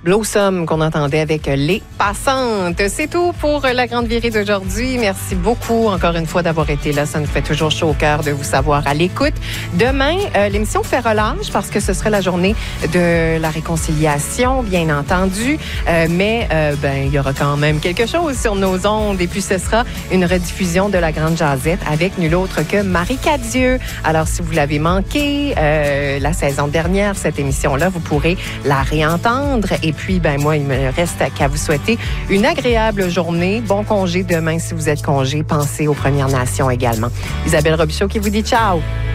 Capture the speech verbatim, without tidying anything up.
Blossom qu'on entendait avec Les Passantes. C'est tout pour la Grande Virée d'aujourd'hui. Merci beaucoup encore une fois d'avoir été là. Ça nous fait toujours chaud au cœur de vous savoir à l'écoute. Demain, euh, l'émission fait relâche parce que ce serait la journée de la réconciliation, bien entendu. Euh, mais euh, ben il y aura quand même quelque chose sur nos ondes. Et puis ce sera une rediffusion de la Grande Jazette avec nul autre que Marie Cadieux. Alors si vous l'avez manqué euh, la saison dernière, cette émission-là, vous pourrez la réentendre. Et puis, ben moi, il me reste qu'à vous souhaiter une agréable journée. Bon congé demain si vous êtes congé. Pensez aux Premières Nations également. Isabelle Robichaud qui vous dit ciao.